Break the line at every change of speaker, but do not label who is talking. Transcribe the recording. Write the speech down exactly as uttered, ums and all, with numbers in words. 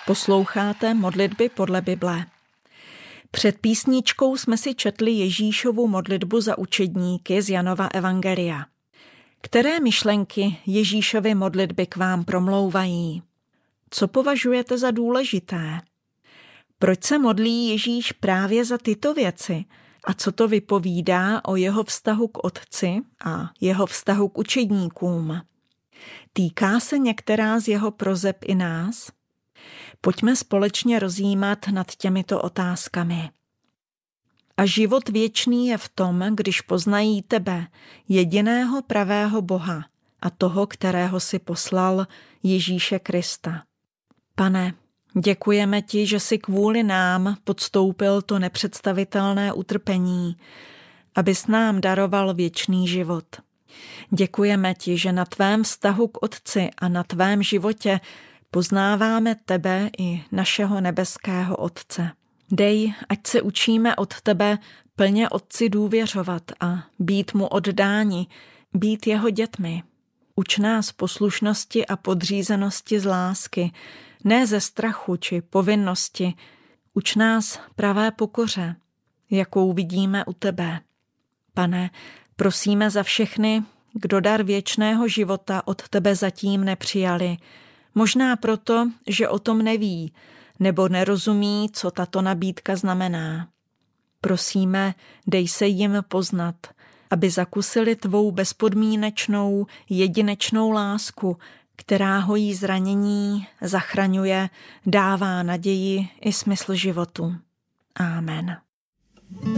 Posloucháte modlitby podle Bible. Před písničkou jsme si četli Ježíšovu modlitbu za učedníky z Janova evangelia. Které myšlenky Ježíšovy modlitby k vám promlouvají? Co považujete za důležité? Proč se modlí Ježíš právě za tyto věci? A co to vypovídá o jeho vztahu k Otci a jeho vztahu k učedníkům? Týká se některá z jeho proseb i nás? Pojďme společně rozjímat nad těmito otázkami. A život věčný je v tom, když poznají tebe, jediného pravého Boha a toho, kterého si poslal, Ježíše Krista. Pane, děkujeme ti, že jsi kvůli nám podstoupil to nepředstavitelné utrpení, abys nám daroval věčný život. Děkujeme ti, že na tvém vztahu k Otci a na tvém životě poznáváme tebe i našeho nebeského Otce. Dej, ať se učíme od tebe plně Otci důvěřovat a být mu oddáni, být jeho dětmi. Uč nás poslušnosti a podřízenosti z lásky, ne ze strachu či povinnosti. Uč nás pravé pokoře, jakou vidíme u tebe. Pane, prosíme za všechny, kdo dar věčného života od tebe zatím nepřijali, možná proto, že o tom neví, nebo nerozumí, co tato nabídka znamená. Prosíme, dej se jim poznat, aby zakusili tvou bezpodmínečnou, jedinečnou lásku, která hojí zranění, zachraňuje, dává naději i smysl životu. Amen.